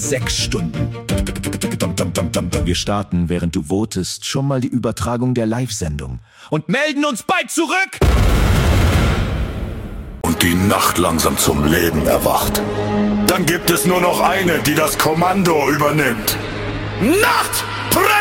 6 Stunden. Wir starten, während du votest, schon mal die Übertragung der Live-Sendung und melden uns bald zurück! Und die Nacht langsam zum Leben erwacht. Dann gibt es nur noch eine, die das Kommando übernimmt. Nacht!